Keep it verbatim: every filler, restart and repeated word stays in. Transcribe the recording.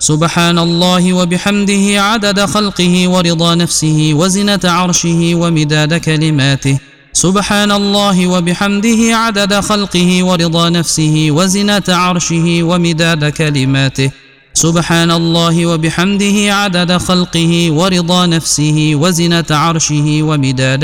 سبحان الله وبحمده عدد خلقه ورضا نفسه وزنة عرشه ومداد كلماته. سبحان الله وبحمده عدد خلقه ورضا نفسه وزنة عرشه ومداد كلماته. سبحان الله وبحمده عدد خلقه ورضا نفسه وزنة عرشه ومداد